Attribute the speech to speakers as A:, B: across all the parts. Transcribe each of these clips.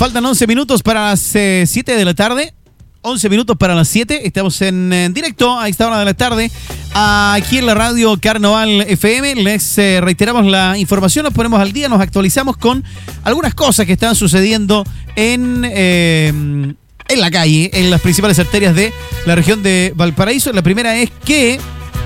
A: Faltan 11 minutos para las 7 de la tarde. 11 minutos para las 7. Estamos en directo a esta hora de la tarde aquí en la radio Carnaval FM. Les reiteramos la información, nos ponemos al día, nos actualizamos con algunas cosas que están sucediendo en la calle, en las principales arterias de la región de Valparaíso. La primera es que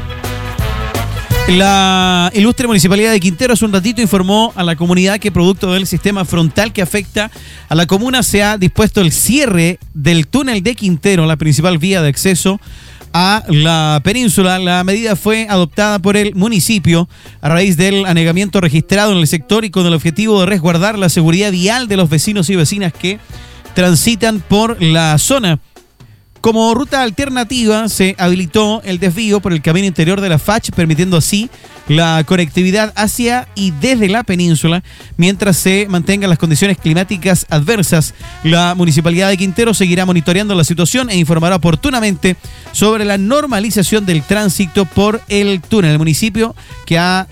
A: la ilustre Municipalidad de Quintero hace un ratito informó a la comunidad que producto del sistema frontal que afecta a la comuna se ha dispuesto el cierre del túnel de Quintero, la principal vía de acceso a la península. La medida fue adoptada por el municipio a raíz del anegamiento registrado en el sector y con el objetivo de resguardar la seguridad vial de los vecinos y vecinas que transitan por la zona. Como ruta alternativa se habilitó el desvío por el camino interior de la FACH, permitiendo así la conectividad hacia y desde la península, mientras se mantengan las condiciones climáticas adversas. La Municipalidad de Quintero seguirá monitoreando la situación e informará oportunamente sobre la normalización del tránsito por el túnel. El municipio que ha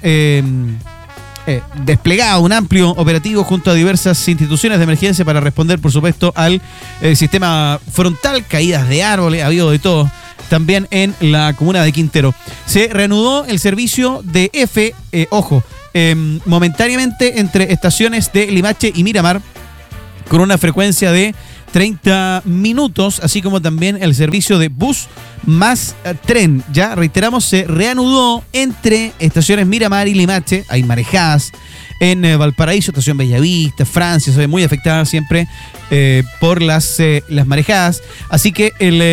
A: desplegado un amplio operativo junto a diversas instituciones de emergencia para responder, por supuesto, al sistema frontal, caídas de árboles, ha habido de todo también en la comuna de Quintero. Se reanudó el servicio de momentáneamente entre estaciones de Limache y Miramar con una frecuencia de 30 minutos, así como también el servicio de bus más tren. Ya reiteramos, se reanudó entre estaciones Miramar y Limache. Hay marejadas en Valparaíso, estación Bellavista, Francia, se ve muy afectada siempre por las marejadas. Así que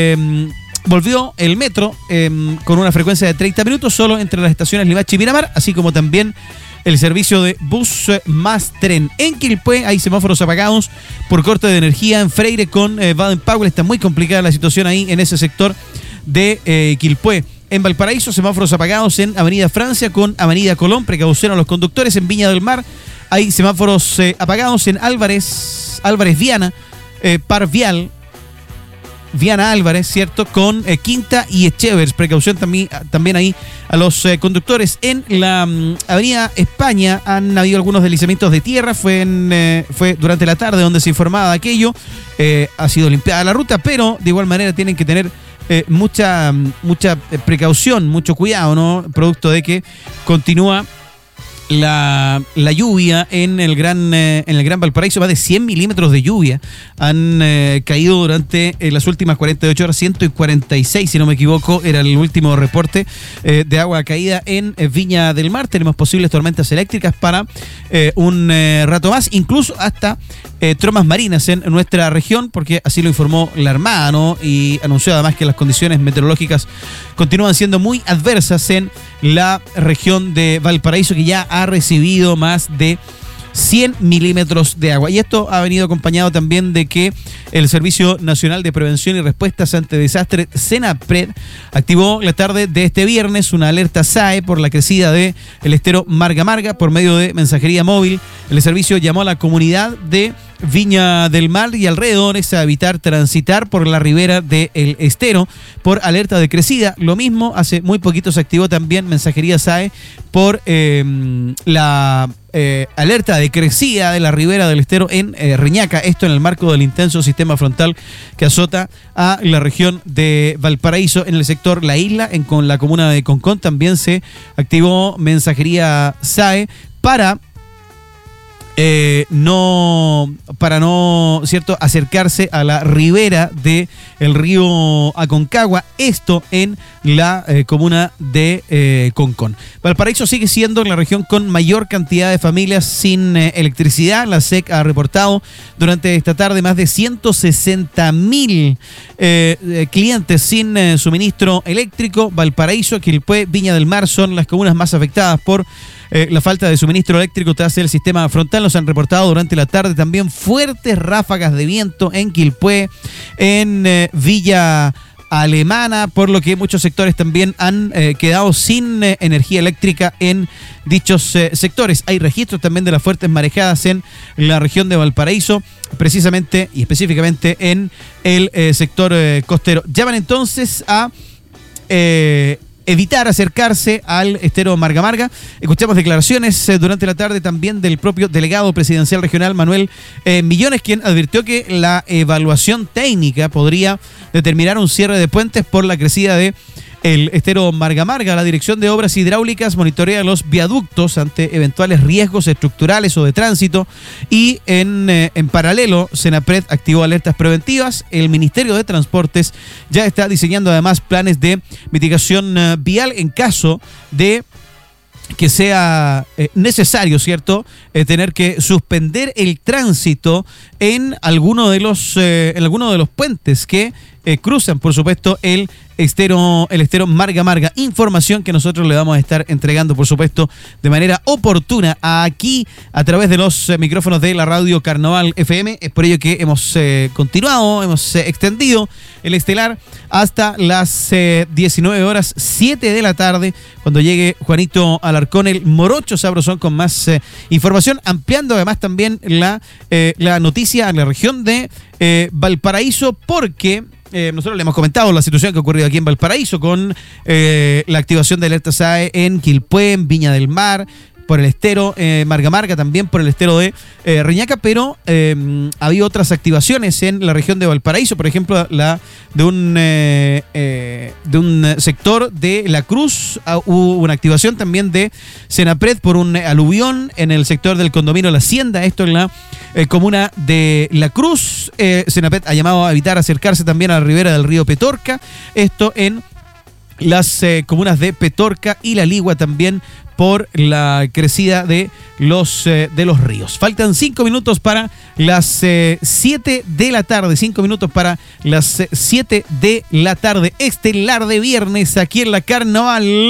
A: volvió el metro con una frecuencia de 30 minutos solo entre las estaciones Limache y Miramar, así como también el servicio de bus más tren. En Quilpué hay semáforos apagados por corte de energía. En Freire con Baden-Powell está muy complicada la situación ahí en ese sector de Quilpué. En Valparaíso, semáforos apagados en Avenida Francia con Avenida Colón, precaución a los conductores. En Viña del Mar hay semáforos apagados en Álvarez Viana, par vial Viana Álvarez, ¿cierto? Con Quinta y Echevers. Precaución también ahí a los conductores. En la Avenida España han habido algunos deslizamientos de tierra. Fue durante la tarde donde se informaba de aquello. Ha sido limpiada la ruta, pero de igual manera tienen que tener mucha precaución, mucho cuidado, ¿no? Producto de que continúa la lluvia en el Gran Valparaíso. Más de 100 milímetros de lluvia han caído durante las últimas 48 horas. 146, si no me equivoco, era el último reporte de agua caída en Viña del Mar. Tenemos posibles tormentas eléctricas para un rato más, incluso hasta tromas marinas en nuestra región, porque así lo informó la Armada, ¿no? Y anunció además que las condiciones meteorológicas continúan siendo muy adversas en la región de Valparaíso, que ya ha recibido más de 100 milímetros de agua. Y esto ha venido acompañado también de que el Servicio Nacional de Prevención y Respuestas ante Desastres, SENAPRED, activó la tarde de este viernes una alerta SAE por la crecida del estero Marga Marga por medio de mensajería móvil. El servicio llamó a la comunidad de Viña del Mar y alrededores a evitar transitar por la ribera del estero por alerta de crecida. Lo mismo, hace muy poquito se activó también mensajería SAE por la alerta de crecida de la ribera del estero en Reñaca. Esto en el marco del intenso sistema frontal que azota a la región de Valparaíso. En el sector La Isla, con la comuna de Concón, también se activó mensajería SAE para no ¿cierto?, acercarse a la ribera del río Aconcagua, esto en la comuna de Concón. Valparaíso sigue siendo la región con mayor cantidad de familias sin electricidad. La SEC ha reportado durante esta tarde más de 160.000 clientes sin suministro eléctrico. Valparaíso, Quilpué, Viña del Mar son las comunas más afectadas por la falta de suministro eléctrico tras el sistema frontal. Nos han reportado durante la tarde también fuertes ráfagas de viento en Quilpué, en Villa Alemana, por lo que muchos sectores también han quedado sin energía eléctrica en dichos sectores. Hay registros también de las fuertes marejadas en la región de Valparaíso, precisamente y específicamente en el sector costero. Llaman entonces a evitar acercarse al estero Marga Marga. Escuchamos declaraciones durante la tarde también del propio delegado presidencial regional Manuel Millones, quien advirtió que la evaluación técnica podría determinar un cierre de puentes por la crecida de el estero Marga Marga. La Dirección de Obras Hidráulicas monitorea los viaductos ante eventuales riesgos estructurales o de tránsito y en paralelo Senapred activó alertas preventivas. El Ministerio de Transportes ya está diseñando además planes de mitigación vial en caso de que sea necesario, ¿cierto? Tener que suspender el tránsito en alguno de los puentes que cruzan, por supuesto, el estero Marga Marga. Información que nosotros le vamos a estar entregando, por supuesto, de manera oportuna aquí a través de los micrófonos de la radio Carnaval FM. Es por ello que hemos continuado, hemos extendido el estelar hasta las 19 horas, 7 de la tarde, cuando llegue Juanito Alarcón, el morocho sabrosón, con más información, ampliando además también la noticia a la región de Valparaíso, porque nosotros le hemos comentado la situación que ha ocurrido aquí en Valparaíso con la activación de alerta SAE en Quilpué, en Viña del Mar, por el estero Marga Marga, también por el estero de Reñaca, pero había otras activaciones en la región de Valparaíso, por ejemplo, la de un sector de La Cruz. Hubo una activación también de Senapred por un aluvión en el sector del condominio La Hacienda, esto en la comuna de La Cruz. Senapred ha llamado a evitar acercarse también a la ribera del río Petorca, esto en las comunas de Petorca y La Ligua, también por la crecida de los ríos. Faltan 5 minutos para las 7 de la tarde. 5 minutos para las 7 de la tarde. Estelar de viernes aquí en la Carnaval.